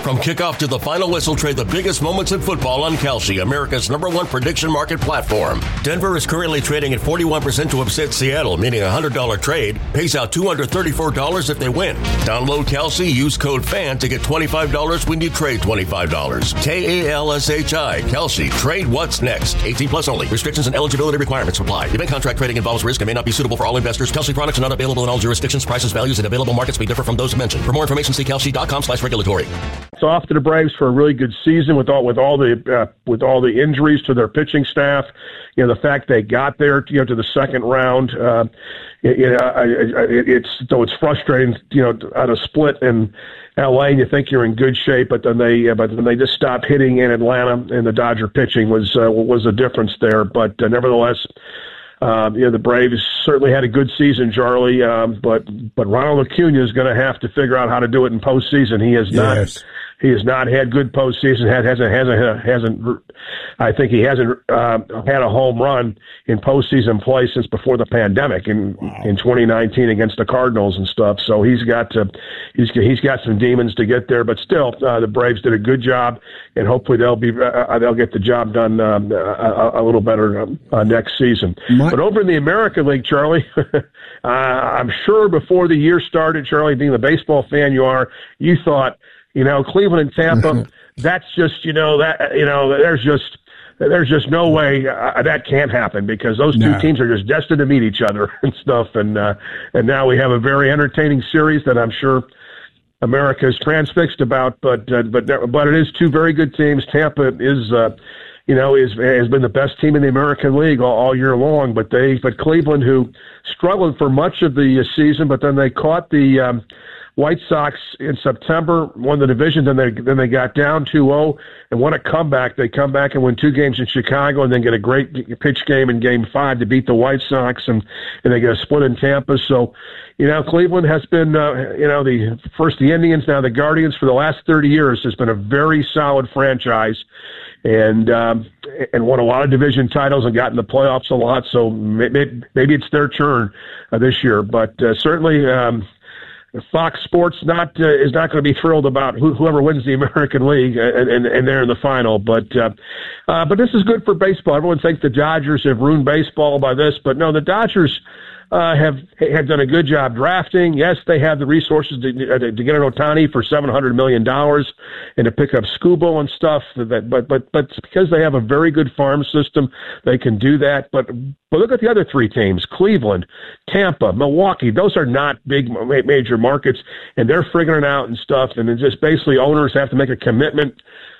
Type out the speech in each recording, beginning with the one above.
From kickoff to the final whistle, trade the biggest moments in football on Kalshi, America's #1 prediction market platform. Denver is currently trading at 41% to upset Seattle, meaning a $100 trade pays out $234 if they win. Download Kalshi, use code FAN to get $25 when you trade $25. Kalshi, Kalshi. Trade what's next. 18 plus only. Restrictions and eligibility requirements apply. Event contract trading involves risk and may not be suitable for all investors. Kalshi products are not available in all jurisdictions. Prices, values, and available markets may differ from those mentioned. For more information, see kalshi.com/regulatory. It's off to the Braves for a really good season with all the injuries to their pitching staff. You know, the fact they got there, to the second round. It's frustrating, on a split in L.A. You think you're in good shape, but then they just stopped hitting in Atlanta, and the Dodger pitching was a difference there. But nevertheless. The Braves certainly had a good season, Charlie. But Ronald Acuna is going to have to figure out how to do it in postseason. He has not. Yes. He has not had good postseason. I think he hasn't had a home run in postseason play since before the pandemic in 2019 against the Cardinals and stuff. So he's got some demons to get there. But still, the Braves did a good job, and hopefully they'll get the job done a little better next season. But over in the American League, Charlie, I'm sure before the year started, Charlie, being the baseball fan you are, you thought, Cleveland and Tampa, that's just, there's just no way that can't happen because those two teams are just destined to meet each other and stuff. And now we have a very entertaining series that I'm sure America is transfixed about. But it is two very good teams. Tampa has been the best team in the American League all year long. But Cleveland, who struggled for much of the season, but then they caught the White Sox in September, won the division, then they got down 2-0 and won a comeback. They come back and win 2 games in Chicago and then get a great pitch game in Game 5 to beat the White Sox, and they get a split in Tampa. So, Cleveland has been, the Indians, now the Guardians for the last 30 years has been a very solid franchise and won a lot of division titles and got in the playoffs a lot. So maybe it's their turn this year, but certainly Fox Sports is not going to be thrilled about whoever wins the American League and they're in the final. But this is good for baseball. Everyone thinks the Dodgers have ruined baseball by this, but no, the Dodgers have done a good job drafting. Yes, they have the resources to get an Ohtani for $700 million and to pick up Skubal and stuff. But because they have a very good farm system, they can do that. But look at the other 3 teams: Cleveland, Tampa, Milwaukee. Those are not big major markets, and they're figuring it out and stuff. And it's just basically owners have to make a commitment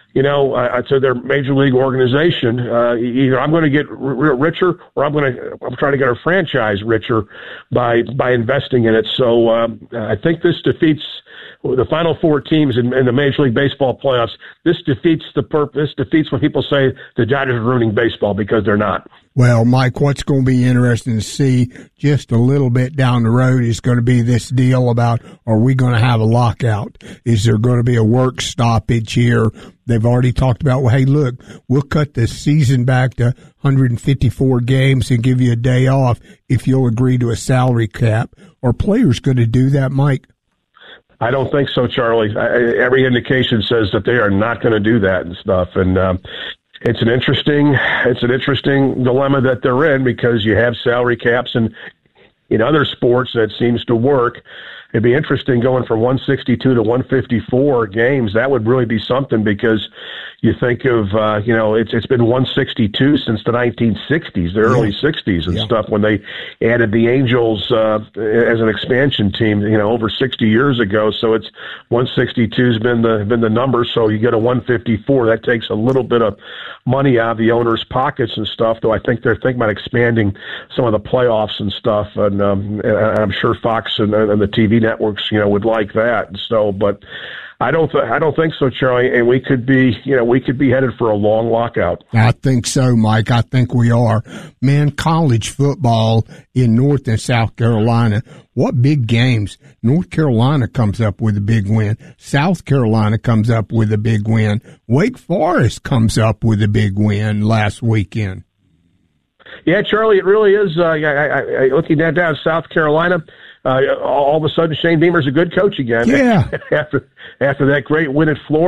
to their major league organization. Either I'm going to get richer, or I'm trying to get our franchise richer by investing in it. So I think this defeats the final 4 teams in the Major League Baseball playoffs. This defeats the purpose. Defeats when people say the Dodgers are ruining baseball, because they're not. Well, Mike, what's going to be interesting to see just a little bit down the road is going to be this deal about, are we going to have a lockout? Is there going to be a work stoppage here? They've already talked about, well, hey, look, we'll cut the season back to 154 games and give you a day off if you'll agree to a salary cap. Are players going to do that, Mike? I don't think so, Charlie. Every indication says that they are not going to do that and stuff. And it's an interesting dilemma that they're in, because you have salary caps, and in other sports that seems to work. It'd be interesting going from 162 to 154 games. That would really be something, because you think of, it's been 162 since the 1960s, the early 60s and stuff, when they added the Angels as an expansion team, over 60 years ago. So it's 162 has been the number. So you get a 154. That takes a little bit of money out of the owners' pockets and stuff, though I think they're thinking about expanding some of the playoffs and stuff. And I'm sure Fox and the TV networks, would like that. So, but I don't think so, Charlie. And we could be headed for a long lockout. I think so, Mike. I think we are. Man, college football in North and South Carolina. What big games. North Carolina comes up with a big win. South Carolina comes up with a big win. Wake Forest comes up with a big win last weekend. Yeah, Charlie, it really is. Looking at down South Carolina, all of a sudden Shane Beamer's a good coach again. Yeah. after that great win at Florida.